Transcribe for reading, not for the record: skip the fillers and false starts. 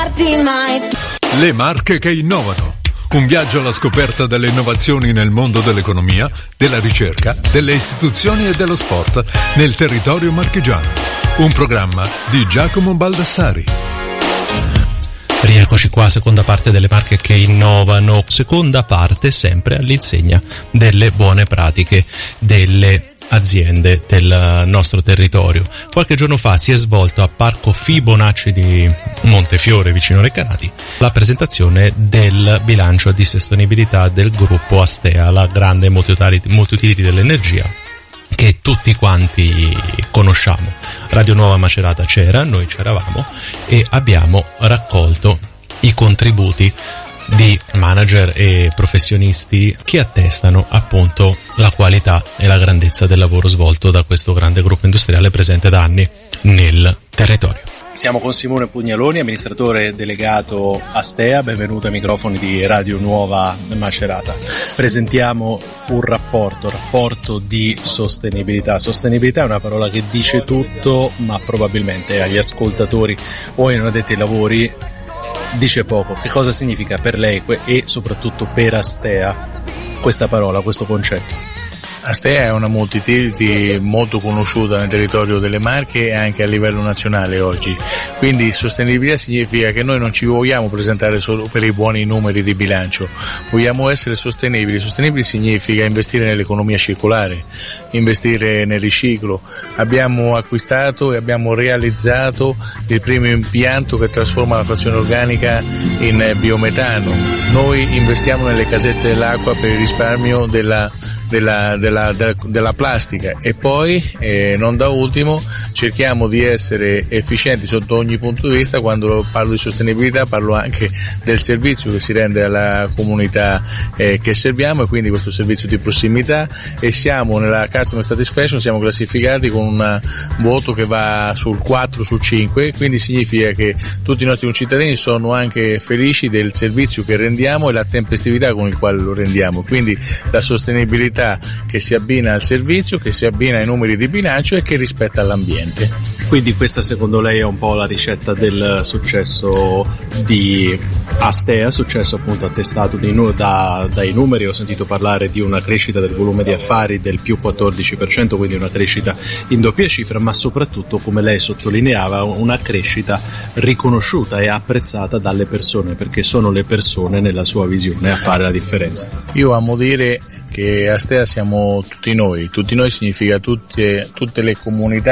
Le marche che innovano. Un viaggio alla scoperta delle innovazioni nel mondo dell'economia, della ricerca, delle istituzioni e dello sport nel territorio marchigiano. Un programma di Giacomo Baldassari. Rieccoci qua, seconda parte delle marche che innovano, seconda parte sempre all'insegna delle buone pratiche delle aziende del nostro territorio. Qualche giorno fa si è svolto a Parco Fibonacci di Montefiore, vicino Recanati, la presentazione del bilancio di sostenibilità del gruppo Astea, la grande multiutility dell'energia che tutti quanti conosciamo. Radio Nuova Macerata c'era, noi c'eravamo e abbiamo raccolto i contributi di manager e professionisti che attestano appunto la qualità e la grandezza del lavoro svolto da questo grande gruppo industriale presente da anni nel territorio. Siamo con Simone Pugnaloni, amministratore delegato Astea, benvenuto ai microfoni di Radio Nuova Macerata. Presentiamo un rapporto di sostenibilità. Sostenibilità è una parola che dice tutto, ma probabilmente agli ascoltatori o ai non addetti ai lavori dice poco. Che cosa significa per lei e soprattutto per Astea questa parola, questo concetto? Astea è una multiutility molto conosciuta nel territorio delle Marche e anche a livello nazionale oggi, quindi sostenibilità significa che noi non ci vogliamo presentare solo per i buoni numeri di bilancio, vogliamo essere sostenibili. Sostenibili significa investire nell'economia circolare, investire nel riciclo. Abbiamo acquistato e abbiamo realizzato il primo impianto che trasforma la frazione organica in biometano. Noi investiamo nelle casette dell'acqua per il risparmio della plastica e poi non da ultimo cerchiamo di essere efficienti sotto ogni punto di vista. Quando parlo di sostenibilità parlo anche del servizio che si rende alla comunità che serviamo, e quindi questo servizio di prossimità, e siamo nella Customer Satisfaction, siamo classificati con un voto che va sul 4 su 5, quindi significa che tutti i nostri concittadini sono anche felici del servizio che rendiamo e la tempestività con il quale lo rendiamo, quindi la sostenibilità che si abbina al servizio, che si abbina ai numeri di bilancio e che rispetta l'ambiente. Quindi questa secondo lei è un po' la ricetta del successo di Astea, successo appunto attestato dai numeri. Ho sentito parlare di una crescita del volume di affari del più 14%, quindi una crescita in doppia cifra, ma soprattutto, come lei sottolineava, una crescita riconosciuta e apprezzata dalle persone, perché sono le persone nella sua visione a fare la differenza. Io amo dire che Astea siamo tutti noi significa tutte le comunità